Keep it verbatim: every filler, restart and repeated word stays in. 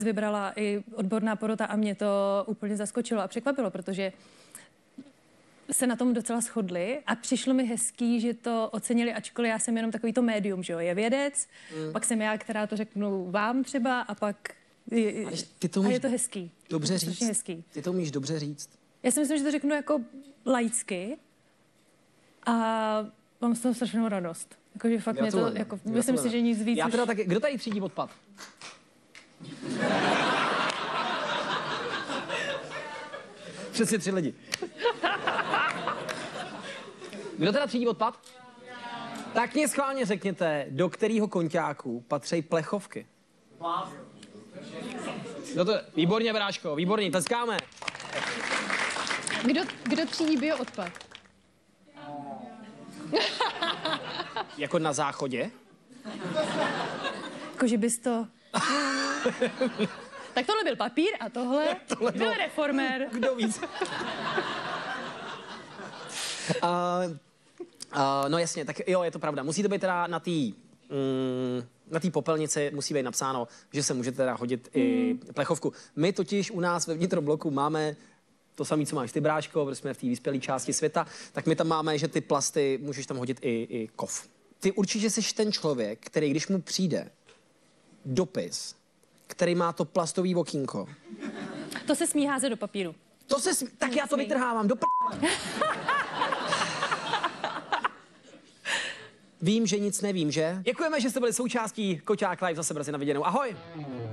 Vybrala i odborná porota a mě to úplně zaskočilo a překvapilo, protože se na tom docela shodli a přišlo mi hezký, že to ocenili, ačkoliv já jsem jenom takový to médium, že jo, je vědec, mm. pak jsem já, která to řeknu vám třeba a pak je, ty to a je to hezký. Dobře je to říct. Hezký. Ty to umíš dobře říct. Já si myslím, že to řeknu jako laicky a mám z toho strašnou radost. Jakože fakt mě to, jako, myslím si, že nic víc. Já teda už... taky, kdo tady třídí odpad? Přesně tři lidi. Kdo teda třídí odpad? Tak mě schválně řekněte, do kterého konťáku patří plechovky. Kdo to... Výborně, Bráško, výborně, tleskáme. Kdo, kdo třídí bioodpad? Jako na záchodě? Jakože bys to... Tak tohle byl papír a tohle, tohle byl reformér. Kdo víc? uh, uh, no jasně, tak jo, je to pravda. Musí to být teda na té mm, na té popelnici musí být napsáno, že se může teda hodit mm. i plechovku. My totiž u nás ve vnitrobloku máme to samé, co máš ty, Bráško, protože jsme v té vyspělé části světa, tak my tam máme, že ty plasty můžeš tam hodit i, i kov. Ty určitě jsi ten člověk, který když mu přijde dopis, který má to plastový okýnko. To se smí házet do papíru. To se smí, tak já to vytrhávám do p... Vím, že nic nevím, že? Děkujeme, že jste byli součástí Koťák Live, zase brzy na viděnou. Ahoj!